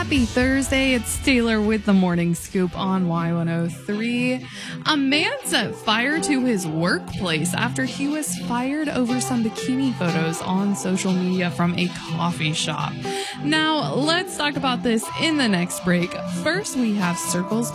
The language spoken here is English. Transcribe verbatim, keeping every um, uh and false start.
Happy Thursday. It's Taylor with the Morning Scoop on Y one oh three. A man set fire to his workplace after he was fired over some bikini photos on social media from a coffee shop. Now, let's talk about this in the next break. First, we have Circle's